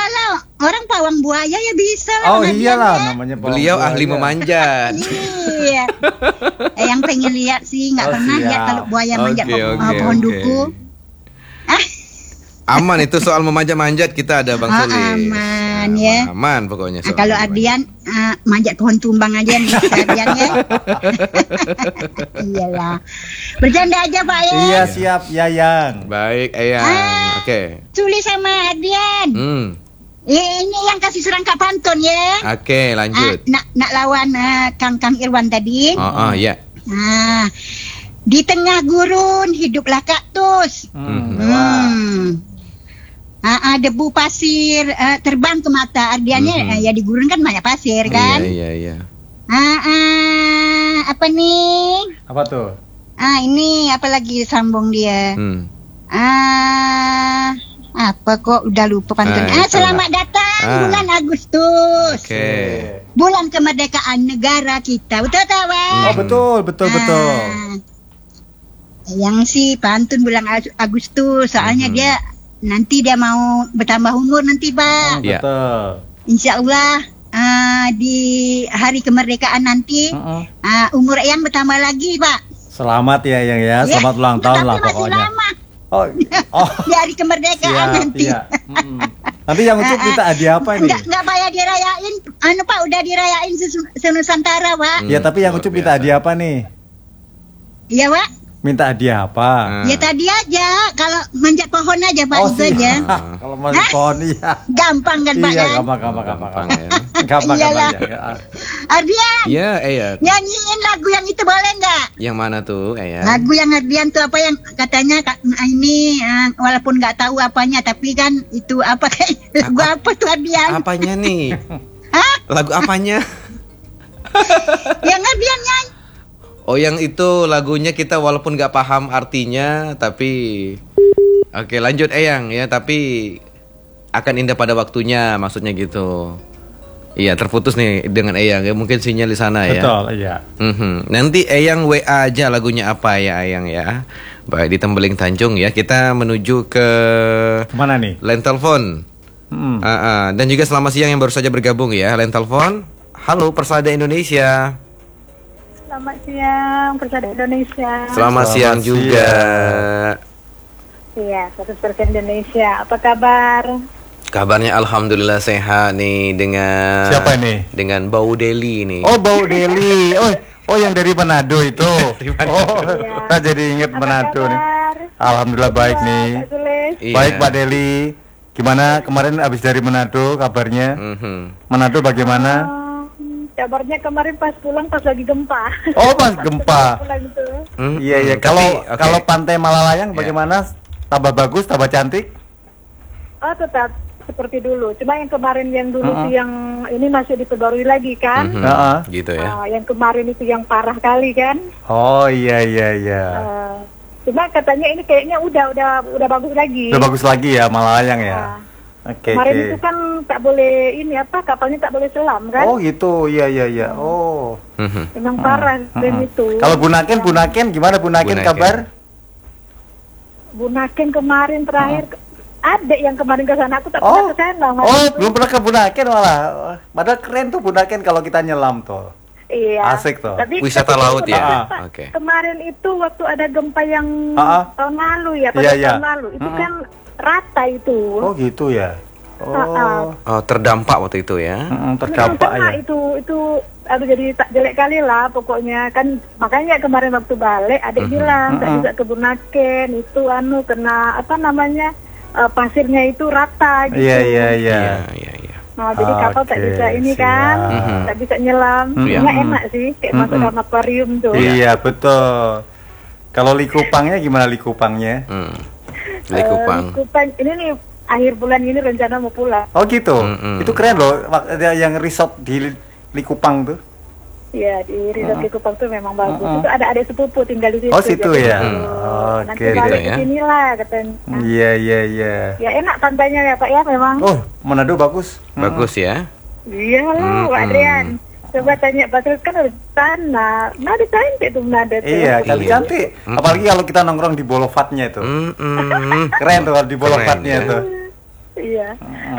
lah, orang pawang buaya ya bisa lah. Oh iyalah, namanya Beliau buaya. ahli memanjat. Iya. Yang pengen lihat sih, nggak pernah siap. lihat kalau buaya manjat Oke, pohon oke. duku. Aman itu soal memanjat-manjat, kita ada Bang Sulis. Aman, ya. Aman pokoknya. Nah, soal kalau memanjat. Ardian manjat pohon tumbang aja nih Ardian ya. Iyalah. Bercanda aja Pak ya. Iya siap Yayang. Baik, Eyang. Oke. Sulis sama Ardian. Ini yang kasih serangkap pantun ya. Oke, lanjut. Nak lawan Kang Irwan tadi. Ya. Nah, di tengah gurun hiduplah kaktus. Debu pasir terbang ke mata. Ardiannya ya di gurun kan banyak pasir kan. Iya. Apa nih? Apa tuh? Ini apa lagi sambung dia? Apa kok udah lupa pantun. Selamat datang bulan Agustus. Oke. Bulan kemerdekaan negara kita. Betul tak, Bang? Oh betul. Yang si pantun bulan Agustus, soalnya nanti dia mau bertambah umur nanti, Pak. Iya. Betul. Insya Allah di hari kemerdekaan nanti umur Eyang bertambah lagi, Pak. Selamat ya Yang ya. Selamat ulang tahun lah masih pokoknya. lama. Oh. Di hari kemerdekaan nanti. Iya. Nanti yang untuk kita hadiah apa ini? Enggak bayar dirayain. Pak udah dirayain senusantara, Pak. Ya tapi yang ucup minta hadiah apa nih? Iya, Pak. Minta hadiah apa? Ya tadi aja, kalau manjat pohon aja Pak, itu aja. Kalau manjat pohon iya. Gampang kan Pak? Iya, kan? gampang ya. Gampang Iyalah. ya. Ardian, Iya. nyanyiin lagu yang itu boleh nggak? Yang mana tuh, Eyang? Lagu yang Ardian tuh apa yang katanya ini walaupun nggak tahu apanya, tapi kan itu apa kayak lagu apa tuh Ardian? Apanya nih? Hah? Lagu apanya? Yang Ardian nyanyi. Oh, yang itu lagunya kita walaupun nggak paham artinya, tapi oke, lanjut Eyang ya, tapi akan indah pada waktunya, maksudnya gitu. Iya, terputus nih dengan Eyang ya, mungkin sinyal di sana ya. Betul, iya. Nanti Eyang WA aja lagunya apa ya Eyang ya. Baik, di Tembeling Tanjung ya. Kita menuju ke Kemana nih? line telepon. Dan juga selamat siang yang baru saja bergabung ya, line telepon. Halo Persada Indonesia. Selamat siang, Persada Indonesia. Selamat siang juga. Iya, 100% Indonesia. Apa kabar? Kabarnya alhamdulillah sehat nih dengan Siapa ini? Dengan Bau Deli nih. Oh, Bau Deli. Oh yang dari Manado itu. Iya. Kita jadi inget Manado nih. kabar? Alhamdulillah baik Pak nih. Sulis. Iya. Baik Pak Deli. Gimana kemarin habis dari Manado kabarnya? Manado bagaimana? Kabarnya kemarin pas pulang pas lagi gempa. Oh, pas gempa. Pulang itu. Iya. Tapi, Kalau oke. kalau Pantai Malalayang bagaimana? Tambah bagus, tambah cantik? Oh, tetap seperti dulu. Cuma yang kemarin yang dulu tuh yang ini masih diperbarui lagi kan? Gitu ya. Yang kemarin itu yang parah kali kan? Oh iya. Cuma katanya ini kayaknya udah bagus lagi. Udah bagus lagi ya Malalayang ya. Oke. Kemarin itu kan tak boleh ini kapalnya tak boleh selam kan? Oh gitu, iya. Oh. Memang parah dan itu. Kalau Bunaken gimana Bunaken Bunaken. kabar? Bunaken kemarin terakhir ada yang kemarin ke sana, aku tak pernah ke sana. Belum pernah ke Bunaken malah. Padahal keren tuh Bunaken kalau kita nyelam tuh. Iya. Asik tuh. Wisata laut ya? Pak, Oke. kemarin itu waktu ada gempa yang tahun lalu ya, Iya. tahun lalu itu kan rata itu. Oh gitu ya. Oh, terdampak waktu itu ya. Terdampak ya. Itu aduh jadi tak jelek kali lah pokoknya kan, makanya kemarin waktu balik adik bilang tak bisa ke Bunaken itu kena apa namanya pasirnya itu rata gitu. Iya. Nah, jadi kapal tak bisa ini kan, tak bisa nyelam. Cuma enak sih, kayak masuk dalam akuarium tuh. Iya betul. Kalau Likupangnya gimana Likupangnya? Likupang. Likupang ini nih akhir bulan ini rencana mau pulang. Oh gitu. Itu keren loh. Ada yang resort di Likupang tuh. Iya, di resort Likupang tuh memang bagus. Itu ada adik sepupu tinggal di situ. Oh situ jadi ya. nanti Oke. balik Gitu ya. ke sini lah katanya. Iya. Ya enak pantainya ya Pak ya memang. Oh Manado bagus. Bagus ya. Iya lah Pak Adrian. Coba tanya Pak Terus kan harus sana. Nada cantik tuh Nada tuh. Iya, cantik. Apalagi kalau kita nongkrong di Bolovatnya itu. Keren tuh kalau di Bolovatnya Keren, ya. tuh. Iya.